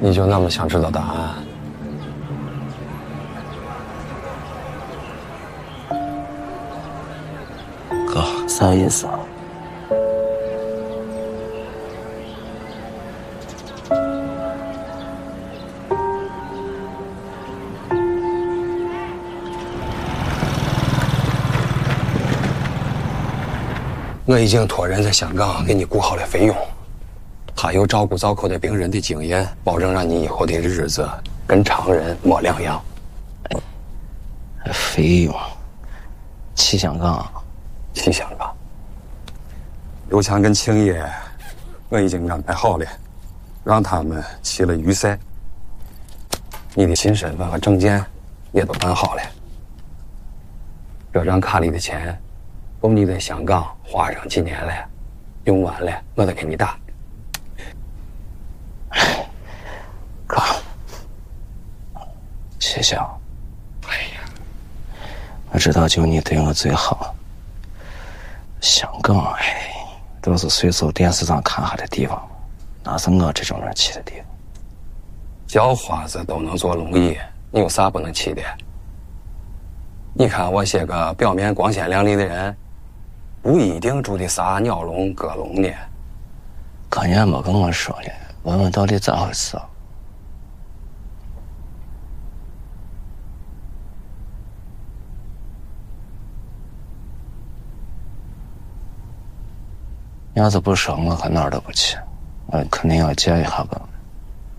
你就那么想知道答案？ 哥，啥意思啊？ 我已经托人在香港给你雇好了费用，他有照顾早口的病人的经验，保证让你以后的日子跟常人没两样。 费用？去香港？ 去香港。刘强跟青叶，我已经安排好了，让他们去了预赛。你的新身份和证件也都办好了，这张卡里的钱够你在香港花上几年了，用完了我再给你打。 哥，谢谢啊。 哎呀， 我知道就你对我最好。香港，都是随手电视上看下的地方，哪是我这种人去的地方？ 叫花子都能做龙椅，你有啥不能去的？你看我些个表面光鲜亮丽的人，不一定住的啥鸟笼鸽笼呢。 哥，你也没跟我说呢，问问到底咋回事啊？要是不说，我可哪儿都不去，我肯定要见一下哥。